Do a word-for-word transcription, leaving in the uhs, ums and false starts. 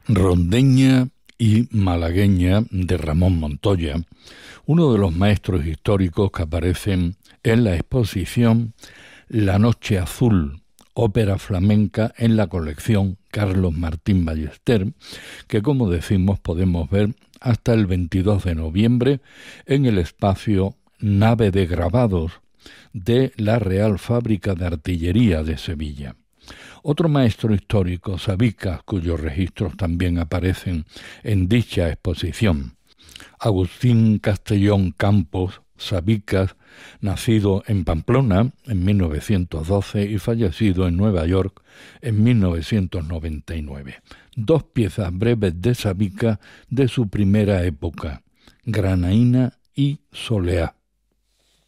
Rondeña y malagueña de Ramón Montoya, uno de los maestros históricos que aparecen en la exposición La Noche Azul, ópera flamenca en la colección Carlos Martín Ballester, que como decimos podemos ver hasta el veintidós de noviembre en el espacio Nave de Grabados de la Real Fábrica de Artillería de Sevilla. Otro maestro histórico, Sabicas, cuyos registros también aparecen en dicha exposición, Agustín Castellón Campos Sabicas, nacido en Pamplona en mil novecientos doce y fallecido en Nueva York en mil novecientos noventa y nueve. Dos piezas breves de Sabicas de su primera época, Granaína y Soleá.